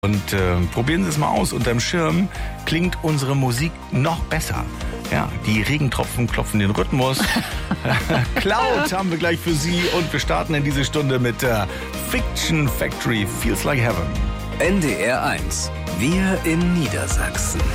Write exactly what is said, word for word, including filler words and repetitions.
Und äh, probieren Sie es mal aus. Unterm Schirm klingt unsere Musik noch besser. Ja, die Regentropfen klopfen den Rhythmus. Cloud haben wir gleich für Sie und wir starten in diese Stunde mit der Fiction Factory Feels Like Heaven. N D R eins. Wir in Niedersachsen.